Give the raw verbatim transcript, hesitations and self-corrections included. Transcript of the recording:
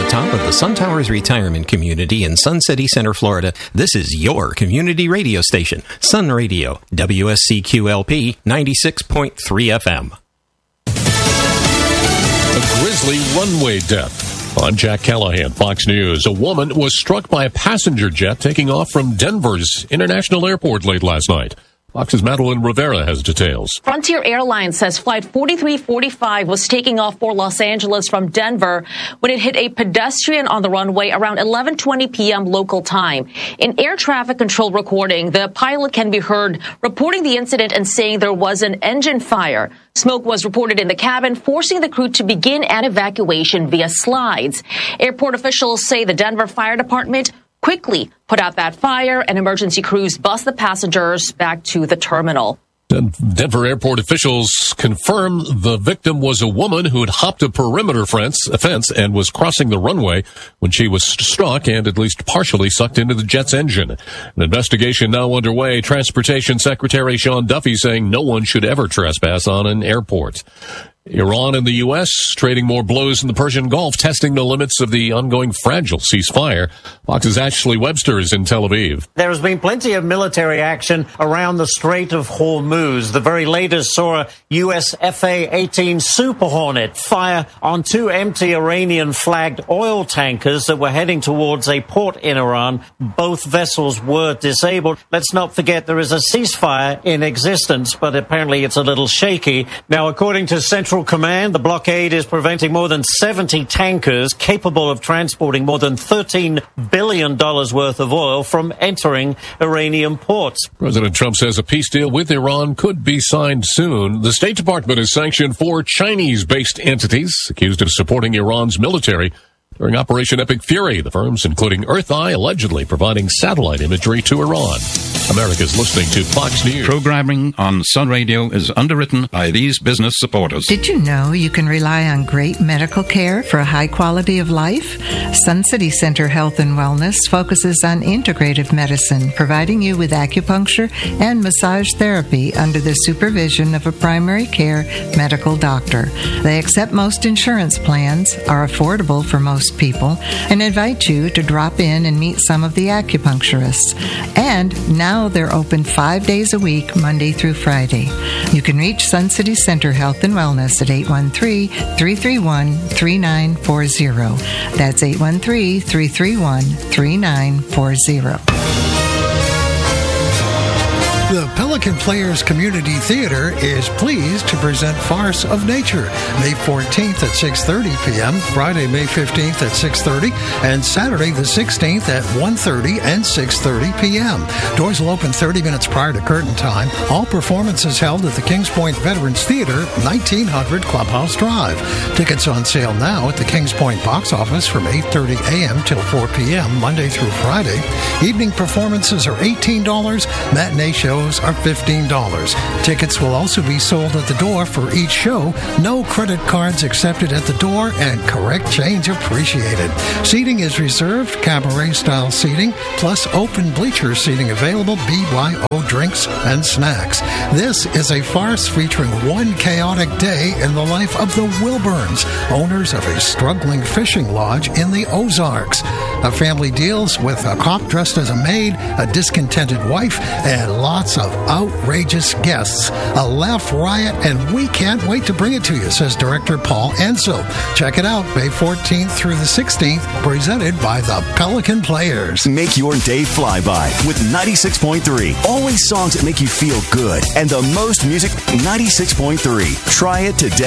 top of the Sun Towers Retirement Community in Sun City Center, Florida, this is your community radio station, Sun Radio, W S C Q L P ninety-six point three F M. A grisly runway death. I'm Jack Callahan, Fox News. A woman was struck by a passenger jet taking off from Denver's International Airport late last night. Fox's Madeline Rivera has details. Frontier Airlines says Flight forty-three forty-five was taking off for Los Angeles from Denver when it hit a pedestrian on the runway around eleven twenty p.m. local time. In air traffic control recording, the pilot can be heard reporting the incident and saying there was an engine fire. Smoke was reported in the cabin, forcing the crew to begin an evacuation via slides. Airport officials say the Denver Fire Department quickly put out that fire, and emergency crews bus the passengers back to the terminal. Denver airport officials confirm the victim was a woman who had hopped a perimeter fence, a fence and was crossing the runway when she was struck and at least partially sucked into the jet's engine. An investigation now underway. Transportation Secretary Sean Duffy saying no one should ever trespass on an airport. Iran and the U S trading more blows in the Persian Gulf, testing the limits of the ongoing fragile ceasefire. Fox's Ashley Webster is in Tel Aviv. There has been plenty of military action around the Strait of Hormuz. The very latest saw a U S F A eighteen Super Hornet fire on two empty Iranian-flagged oil tankers that were heading towards a port in Iran. Both vessels were disabled. Let's not forget there is a ceasefire in existence, but apparently it's a little shaky. Now, according to Central Command, the blockade is preventing more than seventy tankers capable of transporting more than thirteen billion dollars worth of oil from entering Iranian ports. President Trump says a peace deal with Iran could be signed soon. The State Department has sanctioned four Chinese-based entities accused of supporting Iran's military during Operation Epic Fury. The firms, including EarthEye, allegedly providing satellite imagery to Iran. America's listening to Fox News. Programming on Sun Radio is underwritten by these business supporters. Did you know you can rely on great medical care for a high quality of life? Sun City Center Health and Wellness focuses on integrative medicine, providing you with acupuncture and massage therapy under the supervision of a primary care medical doctor. They accept most insurance plans, are affordable for most people, and invite you to drop in and meet some of the acupuncturists. And now they're open five days a week, Monday through Friday. You can reach Sun City Center Health and Wellness at eight one three, three three one, three nine four zero. That's eight one three, three three one, three nine four zero. The Pelican Players Community Theater is pleased to present Farce of Nature, May fourteenth at six thirty p.m., Friday, May fifteenth at six thirty, and Saturday the sixteenth at one thirty and six thirty p.m. Doors will open thirty minutes prior to curtain time. All performances held at the Kings Point Veterans Theater, nineteen hundred Clubhouse Drive. Tickets on sale now at the Kings Point box office from eight thirty a.m. till four p.m., Monday through Friday. Evening performances are eighteen dollars. Matinee shows are fifteen dollars. Tickets will also be sold at the door for each show. No credit cards accepted at the door, and correct change appreciated. Seating is reserved, cabaret-style seating, plus open bleacher seating available, B Y O drinks and snacks. This is a farce featuring one chaotic day in the life of the Wilburns, owners of a struggling fishing lodge in the Ozarks. A family deals with a cop dressed as a maid, a discontented wife, and lots of outrageous guests. A laugh riot, and we can't wait to bring it to you, says director Paul Ansel. Check it out, May fourteenth through the sixteenth, presented by the Pelican Players. Make your day fly by with ninety-six point three. Always songs that make you feel good. And the most music, ninety-six point three. Try it today.